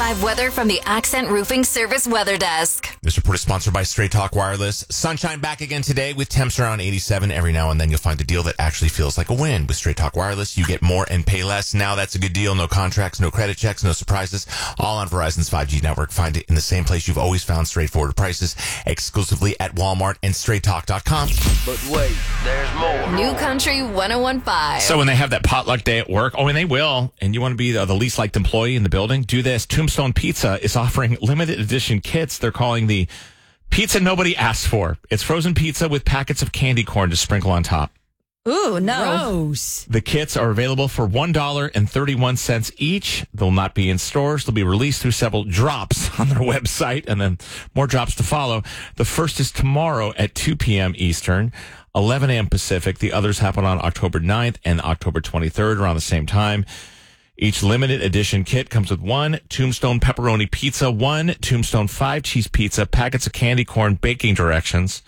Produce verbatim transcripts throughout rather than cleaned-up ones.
five weather from the Accent Roofing Service Weather Desk. This report is sponsored by Straight Talk Wireless. Sunshine back again today with temps around eighty-seven. Every now and then you'll find a deal that actually feels like a win. With Straight Talk Wireless, you get more and pay less. Now that's a good deal. No contracts, no credit checks, no surprises. All on Verizon's five G network. Find it in the same place you've always found straightforward prices, exclusively at Walmart and straight talk dot com. But wait, there's more. New Country one oh one point five. So when they have that potluck day at work, oh, and they will, and you want to be the, the least liked employee in the building, do this. Tombstone Pizza is offering limited edition kits. They're calling the Pizza Nobody Asked For. It's frozen pizza with packets of candy corn to sprinkle on top. Ooh, no. Gross. The kits are available for one dollar and thirty-one cents each. They'll not be in stores. They'll be released through several drops on their website, and then more drops to follow. The first is tomorrow at two p.m. Eastern, eleven a.m. Pacific. The others happen on October ninth and October twenty-third around the same time. Each limited edition kit comes with one Tombstone pepperoni pizza, one Tombstone five cheese pizza, packets of candy corn, baking directions.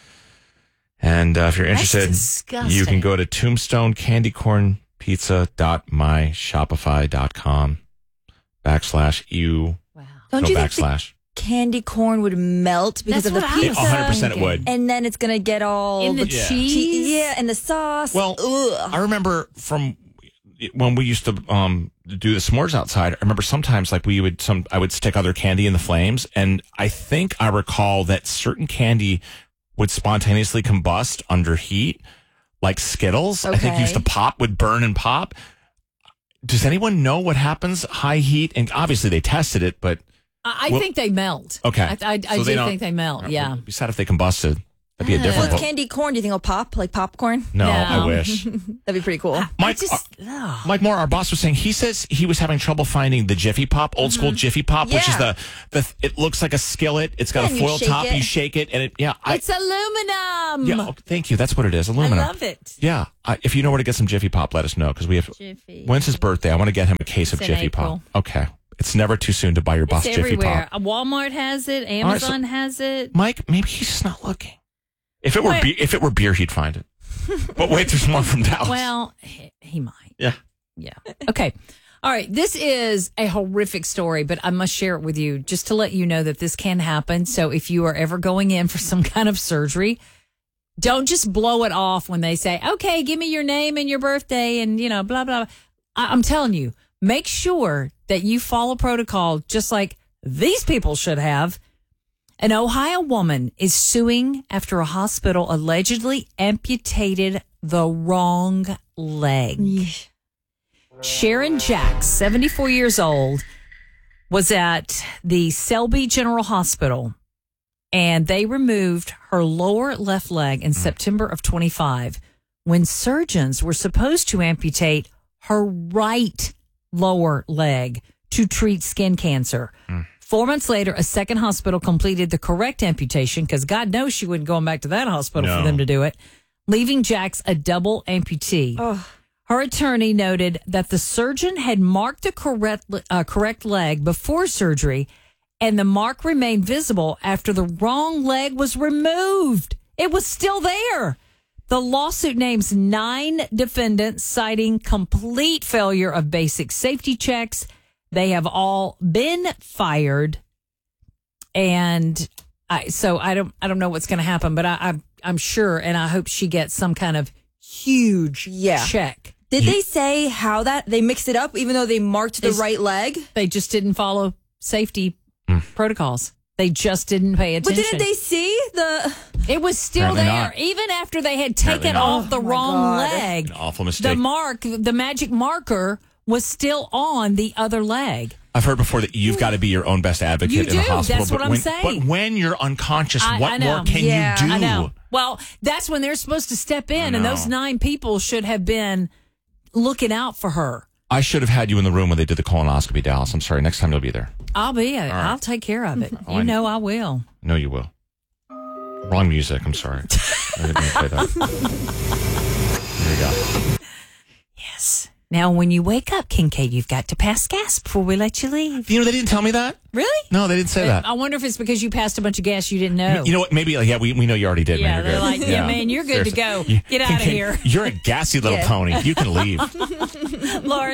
And uh, if you're interested, you can go to tombstone candy corn pizza dot my shopify dot com backslash you. Wow. Don't no you backslash. think the candy corn would melt because That's of the what I pizza? was one hundred percent it would. And then it's going to get all In the Yeah. cheese? che- Yeah, and the sauce. Well, Ugh. I remember from when we used to um, do the s'mores outside. I remember sometimes like we would some I would stick other candy in the flames, and I think I recall that certain candy would spontaneously combust under heat, like Skittles. I think Okay. used to pop, would burn and pop. Does anyone know what happens high heat? And obviously they tested it, but I, I Well- think they melt. okay. I, I, I So do they don't- think they melt. Yeah. It'd be sad if they combusted. That'd be a Well, different. it's candy corn. Do you think it'll pop like popcorn? no, No. I wish. That'd be pretty cool. I Mike, just, ugh. Mike Moore, our boss, was saying he says he was having trouble finding the Jiffy Pop, old school Jiffy Pop, which is Yeah. the the. It looks like a skillet. It's got Yeah, a and you foil shake top. it. You shake it, and it. Yeah, I. It's aluminum. Yeah, oh, thank you. That's what it is. I Aluminum. love it. Yeah, I, if you know where to get some Jiffy Pop, let us know because we have. Jiffy. When's his birthday? I want to get him a case of It's in Jiffy April. Pop. Okay, it's never too soon to buy your boss It's Jiffy everywhere. Pop. Uh, Walmart has it. right, so- Amazon has it. Mike, maybe he's just not looking. If it were Wait. be- if it were beer, he'd find it. But wait, there's more from Dallas. Well, he, he might. yeah. Yeah. Okay. All right. This is a horrific story, but I must share it with you just to let you know that this can happen. So if you are ever going in for some kind of surgery, don't just blow it off when they say, okay, give me your name and your birthday and, you know, blah, blah. I- I'm telling you, make sure that you follow protocol just like these people should have. An Ohio woman is suing after a hospital allegedly amputated the wrong leg. Sharon Jacks, seventy-four years old, was at the Selby General Hospital, and they removed her lower left leg in September of twenty-five when surgeons were supposed to amputate her right lower leg to treat skin cancer. Four months later, a second hospital completed the correct amputation because God knows she wasn't going back to that hospital No. for them to do it, leaving Jacks a double amputee. Her attorney noted that the surgeon had marked the correct, uh, correct leg before surgery, and the mark remained visible after the wrong leg was removed. It was still there. The lawsuit names nine defendants, citing complete failure of basic safety checks. They have all been fired, and I, so I don't I don't know what's going to happen, but I, I I'm sure, and I hope she gets some kind of huge Yeah. check. Did they say how that they mixed it up, even though they marked the They- right leg? They just didn't follow safety protocols. They just didn't pay But attention. didn't they see the? It was still Apparently there, not. even after they had Apparently taken not. off the Oh, my wrong God. leg. An awful The mistake. mark, the magic marker, was still on the other leg. I've heard before that you've got to be your own best advocate You in a do. hospital. That's but what I'm when, saying. But when you're unconscious, I- what I know. more can Yeah, you do? I know. Well, that's when they're supposed to step in, and know. those nine people should have been looking out for her. I should have had you in the room when they did the colonoscopy, Dallas. I'm sorry. Next time you'll be there. I'll be. right. I'll take care of it. Oh, you I know I will. No, you will. Wrong music. I'm sorry. I didn't mean to play that. There you go. Yes. Now, when you wake up, Kincaid, you've got to pass gas before we let you leave. You know, they didn't tell me that. Really? No, they didn't say that. I wonder if it's because you passed a bunch of gas you didn't know. You know what? Maybe, like, yeah, we, we know you already did. Yeah, man. You're they're good. like, yeah, man, you're good to Seriously. go. You- Get outta Kincaid, here. You're a gassy little Yeah. pony. You can leave. Lauren.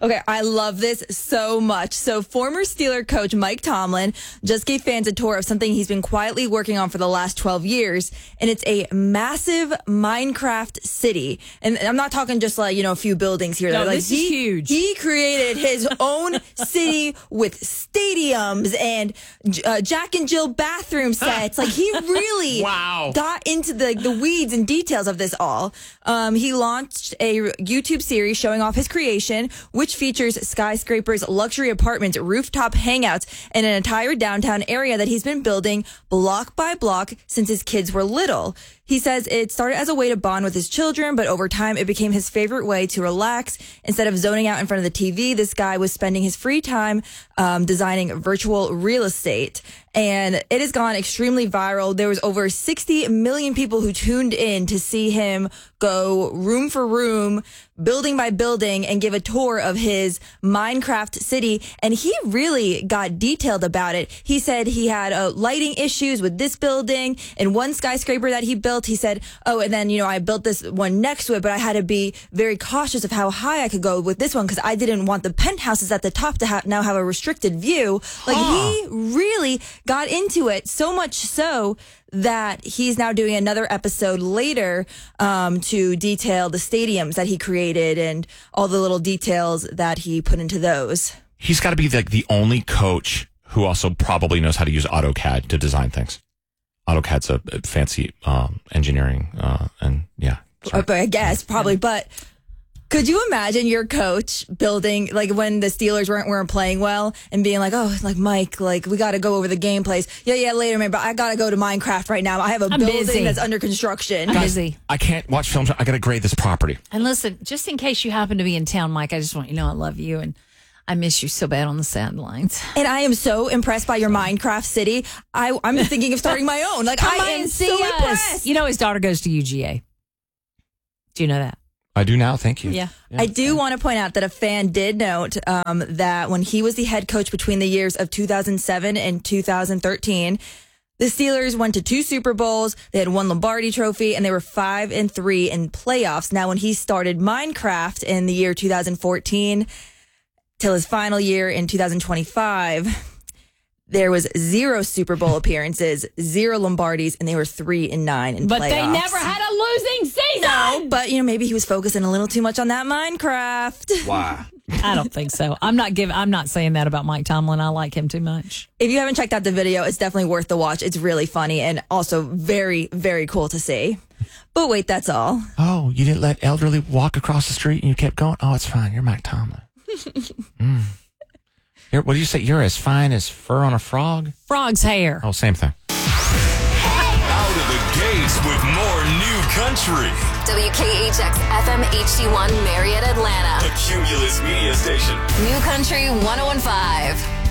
Okay, I love this so much. So former Steeler coach Mike Tomlin just gave fans a tour of something he's been quietly working on for the last twelve years, and it's a massive Minecraft city. And I'm not talking just like, you know, a few buildings here. No, like, this he, is huge. He created his own city with stadiums and uh, Jack and Jill bathroom sets. Like, he really Wow. got into the, the weeds and details of this all. Um, he launched a YouTube series showing off his creation, which features skyscrapers, luxury apartments, rooftop hangouts, and an entire downtown area that he's been building block by block since his kids were little. He says it started as a way to bond with his children, but over time it became his favorite way to relax. Instead of zoning out in front of the T V, this guy was spending his free time um, designing virtual real estate. And it has gone extremely viral. There was over sixty million people who tuned in to see him go room for room, building by building, and give a tour of his Minecraft city. And he really got detailed about it. He said he had uh, lighting issues with this building and one skyscraper that he built. He said, oh, and then, you know, I built this one next to it, but I had to be very cautious of how high I could go with this one because I didn't want the penthouses at the top to ha- now have a restricted view. Like, Huh. he really got into it, so much so that he's now doing another episode later um, to detail the stadiums that he created and all the little details that he put into those. He's got to be like the only coach who also probably knows how to use AutoCAD to design things. AutoCAD's a, a fancy um, engineering, uh, and yeah. Uh, but I guess probably, but could you imagine your coach building, like when the Steelers weren't weren't playing well and being like, oh, like Mike, like we got to go over the game plays. Yeah, yeah, later, man, but I got to go to Minecraft right now. I have a I'm building busy. that's under construction. I'm busy. I can't watch films. I got to grade this property. And listen, just in case you happen to be in town, Mike, I just want you to know I love you and I miss you so bad on the sidelines. And I am so impressed by your Minecraft city. I, I'm thinking of starting my own. Like, Come I am and see so us. impressed. You know his daughter goes to U G A. Do you know that? I do now. Thank you. Yeah. I do want to point out that a fan did note um, that when he was the head coach between the years of two thousand seven and two thousand thirteen, the Steelers went to two Super Bowls. They had one Lombardi trophy, and they were five and three in playoffs. Now, when he started Minecraft in the year two thousand fourteen till his final year in two thousand twenty-five, there was zero Super Bowl appearances, zero Lombardis, and they were three and nine in But playoffs. they never had a losing season. No, but you know, maybe he was focusing a little too much on that Minecraft. Why? I don't think so. I'm not giving. I'm not saying that about Mike Tomlin. I like him too much. If you haven't checked out the video, it's definitely worth the watch. It's really funny and also very, very cool to see. But wait, that's all. Oh, you didn't let elderly walk across the street and you kept going? Oh, it's fine. You're Mike Tomlin. mm. You're, what do you say? You're as fine as fur on a frog? Frog's hair. Oh, same thing. Out of the gates with more new country. W K H X F M H D one Marriott, Atlanta. A Cumulus Media Station. New Country one oh one point five.